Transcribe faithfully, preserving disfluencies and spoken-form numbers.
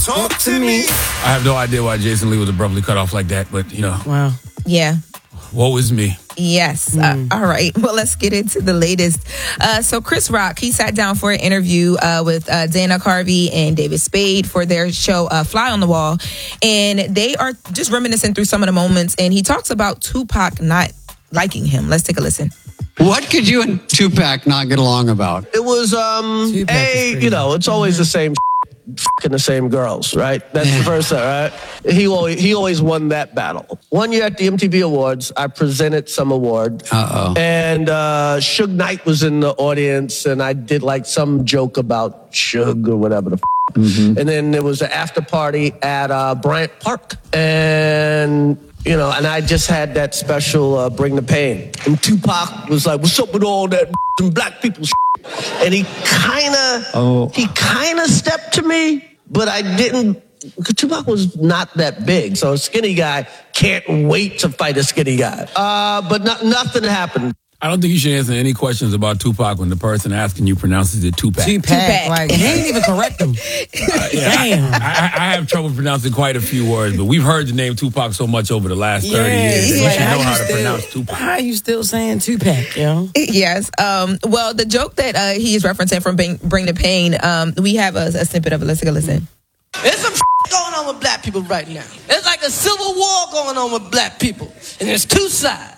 Talk to me. I have no idea why Jason Lee was abruptly cut off like that, but, you know. Wow. Yeah. Woe is me. Yes. Mm. Uh, all right. Well, let's get into the latest. Uh, so Chris Rock, he sat down for an interview uh, with uh, Dana Carvey and David Spade for their show uh, Fly on the Wall. And they are just reminiscing through some of the moments. And he talks about Tupac not liking him. Let's take a listen. What could you and Tupac not get along about? It was, um, a, you know, it's always the same fucking the same girls, right? That's yeah. the first thing, right? He always, he always won that battle. One year at the M T V Awards, I presented some award. Uh-oh. And uh, Suge Knight was in the audience, and I did like some joke about Suge or whatever the f***. Mm-hmm. And then there was an after party at uh, Bryant Park. And... You know, and I just had that special uh, Bring the Pain. And Tupac was like, what's up with all that and black people shit? And he kind of, oh. he kind of stepped to me, but I didn't, because Tupac was not that big. So a skinny guy can't wait to fight a skinny guy. Uh, but not, nothing happened. I don't think you should answer any questions about Tupac when the person asking you pronounces it Tupac. Tupac. Tupac. Like, he ain't even correct him. Uh, yeah, Damn. I, I, I have trouble pronouncing quite a few words, but we've heard the name Tupac so much over the last thirty yeah, years that you like, should know how, how to still, pronounce Tupac. How are you still saying Tupac, yo? Yes. Um, well, the joke that uh, he is referencing from Bring, Bring the Pain, um, we have a, a snippet of it. Let's take a listen. There's some going on with black people right now. There's like a civil war going on with black people. And there's two sides.